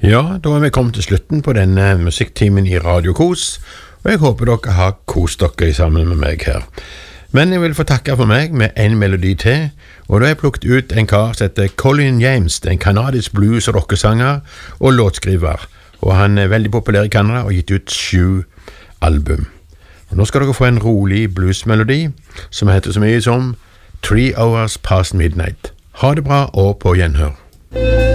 Ja, da vi kommet til slutten på denne musikktimen i Radio Kos, og jeg håper dere har kost dere sammen med meg her. Men jeg vil få takke for meg med en melodi til, og da har jeg plukket ut en kar som heter Colin James, en kanadisk blues- og rockesanger og låtskriver, og han er veldig populær i Canada og har gitt ut 7 album. Og nå skal dere få en rolig bluesmelodi som heter så mye som 3 Hours Past Midnight. Ha det bra og på gjenhør.